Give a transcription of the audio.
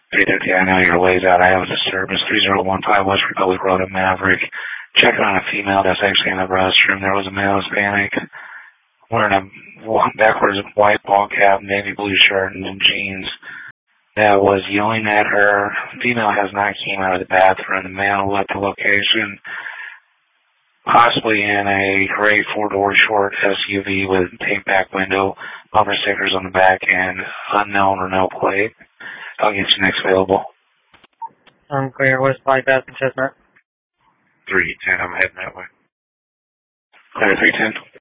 Yeah, I know your ways out. I have a disturbance. 3015 West Republic Road in Maverick. Checking on a female that's actually in the restroom. There was a male Hispanic wearing a backwards white ball cap, navy blue shirt, and jeans that was yelling at her. Female has not came out of the bathroom. The male left the location, possibly in a gray four-door short SUV with tape back window, bumper stickers on the back, and unknown or no plate. I'll get you next available. I'm clear. West Bypass and Chestnut. 310, I'm heading that way. Clear 310.